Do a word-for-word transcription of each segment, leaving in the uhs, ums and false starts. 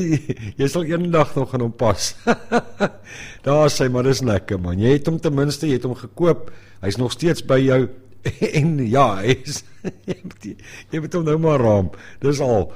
Jy sal eendag nog gaan hom pas. Daar sê, maar dis lekker man. Jy het hom ten minste, jy het hom gekoop. Hy's nog steeds by jou. En ja, hy is, jy moet hom nou maar raam. Dis al.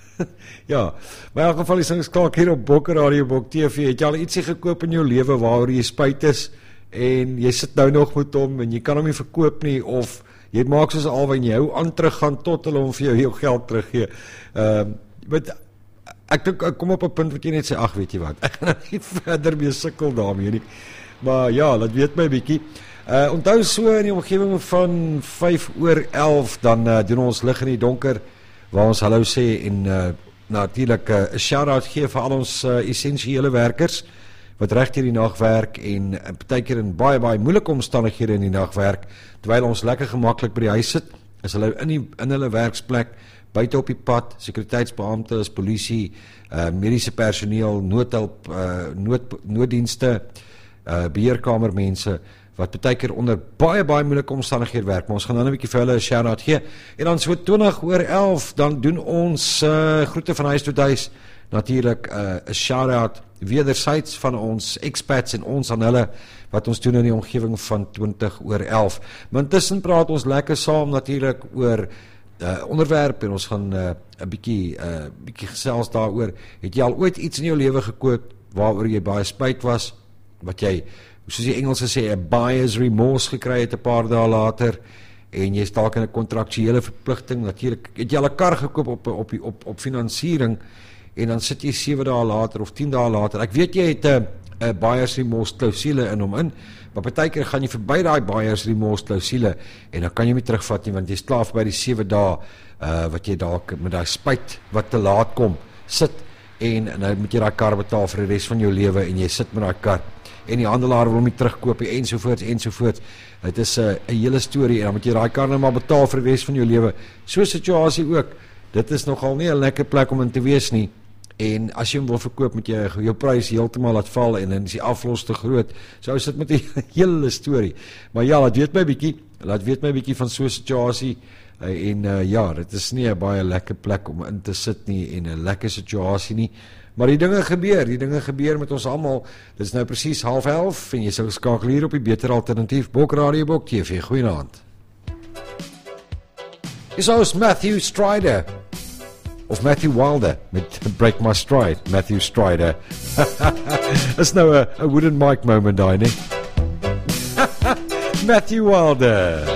Ja, maar in elk geval is ons klaar hier op Bokke Radio, Bok T V. Het jy al ietsie gekoop in jou lewe waaroor jy spyt is en jy sit nou nog met hom en jy kan hom nie verkoop nie, of jy maak soos Alwyn, jy hou aan teruggaan tot hulle hom vir jou jou geld teruggee. Ehm uh, ek dink ek kom op 'n punt wat jy net sê, ag weet jy wat, ek gaan nie verder mee sukkel daarmee nie. Maar ja, laat weet my bietjie. Uh, onthou so in die omgewing van vyf oor elf, dan uh, doen ons lig in die donker, waar ons hallo sê en uh, natuurlik 'n uh, shout-out gee vir al ons uh, essensiële werkers wat reg hier die nag werk en uh, partykeer in baie baie moeilike omstandighede in die nag werk, terwyl ons lekker gemaklik by die huis sit, is hulle in die, in hulle werksplek, buite op die pad, sekuriteitsbeamptes, polisie, uh, mediese personeel, noodhulp, uh, nood, nooddienste, uh, beheerkamermense, wat baie keer onder baie, baie moeilike omstandighede werk, maar ons gaan dan 'n bietjie vir hulle 'n shout-out gee, en dan so twintig oor elf, dan doen ons uh, groete van huis tot huis, natuurlik 'n uh, shout-out wederzijds van ons expats en ons aan hulle, wat ons doen in die omgewing van twintig oor elf, maar intussen praat ons lekker saam natuurlik oor uh, onderwerp, en ons gaan 'n uh, bietjie, uh, bietjie gesels daaroor. Het jy al ooit iets in jou lewe gekoop, waaroor jy baie spyt was, wat jy, soos die Engelse sê, 'n buyer's remorse gekry het 'n paar dae later, en jy is dalk in 'n kontraktuele verpligting, natuurlik, het jy al 'n kar gekoop op, op, op, op finansiering, en dan sit jy sewe dae later, of tien dae later, ek weet jy het 'n 'n buyer's remorse klousule in hom in, maar partykeer gaan jy verby daai buyer's remorse klousule, en dan kan jy nie terugvat nie, want jy is klaar by die sewe dae, uh, wat jy dalk met daai spyt, wat te laat kom, sit, en, en nou moet jy daai kar betaal vir die res van jou lewe, en jy sit met daai kar, en die handelaar wil hom nie terugkoop, ensovoorts, ensovoorts. Het is 'n uh, hele storie, en dan moet jy daai kar nou maar betaal vir die res van jou lewe. So 'n situasie ook. Dit is nogal nie 'n lekker plek om in te wees nie. En as jy hom wil verkoop, moet jy jou prys heeltemal laat val, en dan is die aflos te groot. So is dit met 'n hele storie. Maar ja, laat weet my bietjie, laat weet my bietjie van so 'n situasie. Uh, en uh, ja, dit is nie 'n baie lekker plek om in te sit nie, en 'n lekker situasie nie. Maar die dinge gebeur, die dinge gebeur met ons almal. Dit is nou presies half elf, en jy sal skakel hier op die Beter Alternatief, Bok Radio, Bok T V. Goeienaand. Is ons Matthew Strider, of Matthew Wilder, met Break My Stride, Matthew Strider. Is nou 'n wooden mic moment daai, nie? Matthew Wilder.